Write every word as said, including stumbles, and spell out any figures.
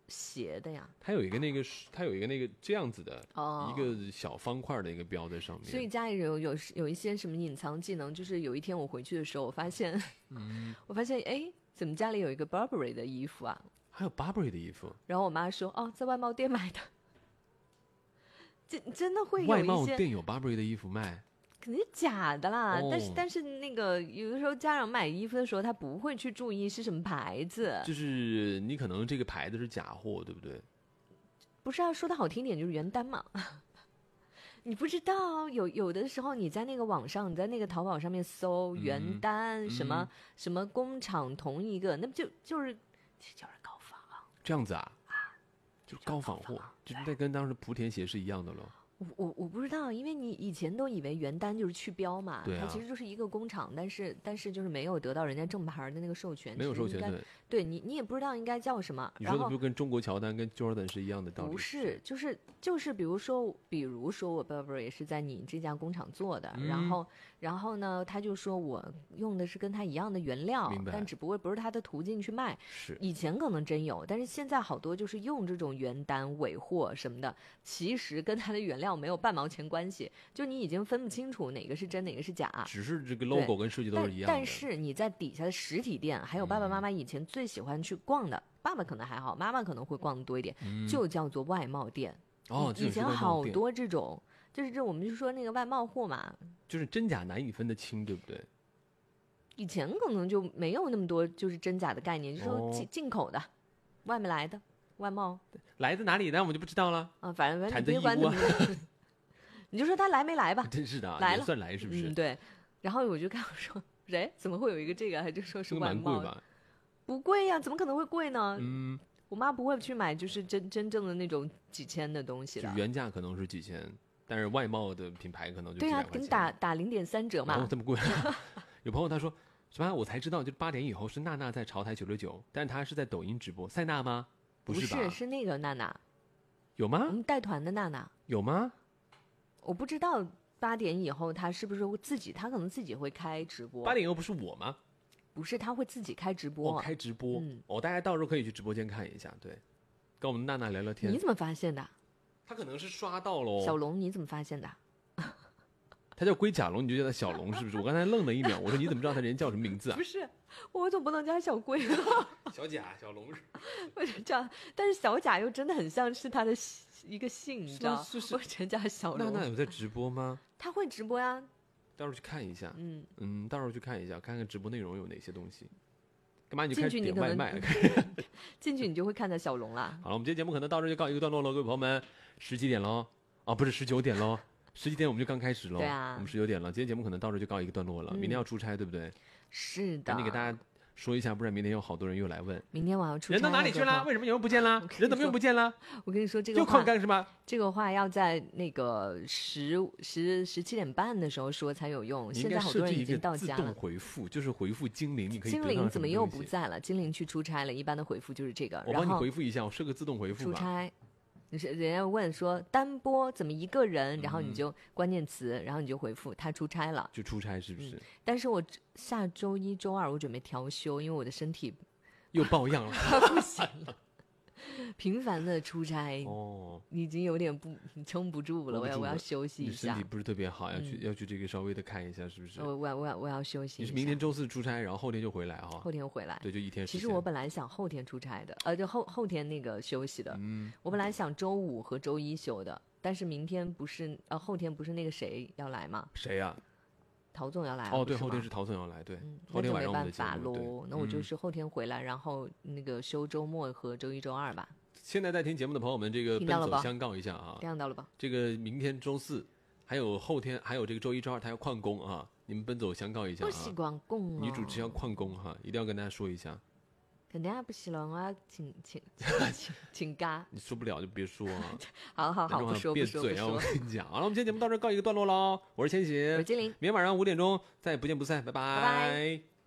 斜的呀？ 它有一个那个，它有一个那个这样子的、 哦、 一个小方块的一个标在上面。 所以家里人有有有一些什么隐藏技能，就是有一天我回去的时候，我发现，嗯，我发现哎，怎么家里有一个 Burberry 的衣服啊？ 还有 Burberry 的衣服。 然后我妈说，哦，在外贸店买的。真真的会有一些外贸店有 Burberry 的衣服卖。 肯定是假的啦、 哦、 但是但是那个有的时候家长买衣服的时候，他不会去注意是什么牌子， 就是你可能这个牌子是假货，对不对？ 不是啊，说的好听点就是原单嘛。你不知道，有有的时候你在那个网上，你在那个淘宝上面搜原单， 嗯、 什么、 嗯、 什么工厂同一个，那不就就是就是高仿啊？ 这样子啊？啊，就是高仿货，就那跟当时莆田鞋是一样的咯。 我我我不知道，因为你以前都以为原单就是去标嘛， 对啊、 它其实就是一个工厂，但是但是就是没有得到人家正牌的那个授权， 没有授权，对， 对你你也不知道应该叫什么。 你说的不就跟中国乔丹跟 Jordan 是一样的道理？ 不是，就是就是比如说比如说我 Burberry 是在你这家工厂做的， 嗯、 然后然后呢他就说我用的是跟他一样的原料，但只不过不是他的途径去卖。 是以前可能真有，但是现在好多就是用这种原单尾货什么的，其实跟他的原料没有半毛钱关系，就你已经分不清楚哪个是真哪个是假， 只是这个 logo 跟设计都是一样的。 但, 但是你在底下的实体店，还有爸爸妈妈以前最喜欢去逛的，嗯、爸爸可能还好，妈妈可能会逛的多一点， 嗯、 就叫做外贸店。 哦， 以前好多这种，就是这我们就说那个外贸货嘛， 就是真假难以分得清，对不对？ 以前可能就没有那么多就是真假的概念，就是说进、哦、进口的，外面来的外贸来自哪里呢？我们就不知道了啊，反正产自义乌，你就说他来没来吧？ 真是的， 来了算来是不是？ 嗯，对。然后我就看我说，谁怎么会有一个这个？还就说是外贸， 蛮贵吧？ 不贵呀、啊，怎么可能会贵呢？ 嗯， 我妈不会去买就是真真正的那种几千的东西的， 就原价可能是几千，但是外贸的品牌可能就对啊，给你打打零点三折嘛。 哦，这么贵、啊？有朋友他说什么？我才知道，就八点以后是娜娜在潮台九十九，但是她是在抖音直播。塞娜吗？不是吧？ 是是那个娜娜。 有吗？ 我们带团的娜娜有吗？ 我不知道八点以后她是不是会自己，她可能自己会开直播。 八点以后不是我吗？ 不是，她会自己开直播。 哦，开直播。 嗯， 哦，大家到时候可以去直播间看一下，对，跟我们娜娜聊聊天。 你怎么发现的？ 她可能是刷到喽。 小龙，你怎么发现的？ 他叫龟甲龙，你就叫他小龙是不是？我刚才愣了一秒，我说你怎么知道他人叫什么名字啊？ 不是，我总不能叫他小龟小甲、小龙是。 我就这样，但是小甲又真的很像是他的一个姓，你知道？ 是我只能叫他小龙。 娜娜有在直播吗？ 他会直播呀。 到时候去看一下。 嗯嗯，到时候去看一下，看看直播内容有哪些东西。干嘛你就开始点外卖了？ 进去你就会看到小龙啦。 好了，我们今天节目可能到这就告一个段落了，各位朋友们，十几点喽？哦，不是十九点喽。十几点我们就刚开始喽， 对啊， 我们十九点了。今天节目可能到这就告一个段落了，嗯、明天要出差，对不对？ 是的， 赶紧给大家说一下，不然明天有好多人又来问。 明天我要出差， 人到哪里去了？为什么有人不见了？人怎么又不见了？ 我跟你说这个又旷干是吗？ 这个话要在那个十十十七点半的时候说才有用。现在好多人已经到家了。 自动回复就是回复精灵，你可以精灵怎么又不在了？精灵去出差了，一般的回复就是这个。 我帮你回复一下，我设个自动回复吧。 出差。人家问说单播怎么一个人，然后你就关键词，然后你就回复他出差了， 就出差是不是？ 嗯、但是我下周一周二我准备调休，因为我的身体又抱恙了， 不行了。频繁的出差哦， 已经有点不撑不住了， 我要我要休息一下。 你身体不是特别好，要去、嗯、要去这个稍微的看一下，是不是？ 我我我要我要休息一下。 你是明天周四出差，然后后天就回来哈、哦？ 后天回来， 对，就一天时间。 其实我本来想后天出差的，呃，就后后天那个休息的。 嗯， 我本来想周五和周一休的，但是明天不是呃后天不是那个谁要来吗？ 谁呀、啊？ 陶总要来哦，对，后天是陶总要来，对， 嗯、 后天晚上我们的节目。那就没办法喽，那我嗯、 就是后天回来，然后那个休周末和周一周二吧。 现在在听节目的朋友们，这个奔走相告一下啊！ 听到了吧？ 这个明天周四，还有后天，还有这个周一周二，他要旷工啊！你们奔走相告一下啊！ 不习惯工啊！ 女主持要旷工哈，一定要跟大家说一下。 肯定还不行了，我要请请请请假。 你说不了就别说啊！ 好好好，不说不说不说。 我跟你讲，好了，我们今天节目到这告一个段落喽。我是千玺， 我是金玲， 明天晚上五点钟再不见不散，拜拜。 拜拜。